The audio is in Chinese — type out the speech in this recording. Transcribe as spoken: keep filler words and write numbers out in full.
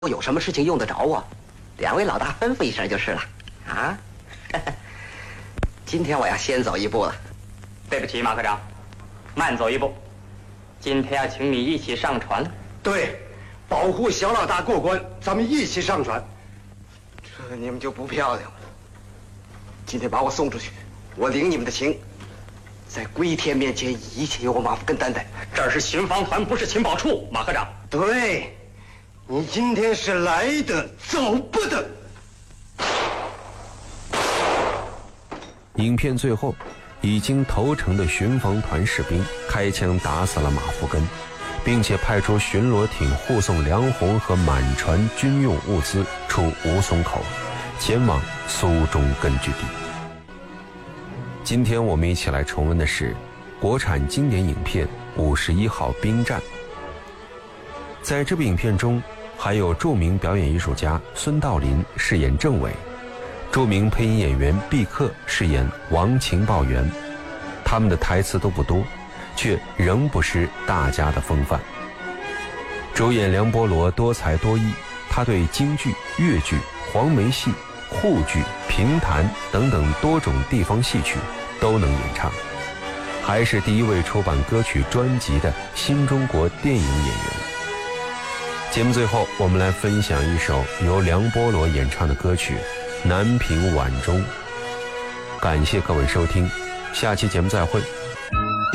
有什么事情用得着我，两位老大吩咐一声就是了。啊，今天我要先走一步了。 对不起，马科长，慢走一步。今天要请你一起上船。 对，保护小老大过关，咱们一起上船。 这你们就不漂亮了。今天把我送出去，我领你们的情，在归天面前一切由我马夫根担待。 这儿是巡防团，不是情报处，马科长。 对，你今天是来的，走不得。 影片最后，已经投诚的巡防团士兵开枪打死了马夫根，并且派出巡逻艇护送梁红和满船军用物资出吴淞口，前往苏中根据地。今天我们一起来重温的是国产经典影片《五十一号兵站》。在这部影片中，还有著名表演艺术家孙道临饰演政委，著名配音演员毕克饰演王情报员。他们的台词都不多，却仍不失大家的风范。主演梁波罗多才多艺，他对京剧、越剧、黄梅戏、沪剧、评弹等等多种地方戏曲都能演唱，还是第一位出版歌曲专辑的新中国电影演员。节目最后，我们来分享一首由梁波罗演唱的歌曲《南屏晚钟》。感谢各位收听，下期节目再会。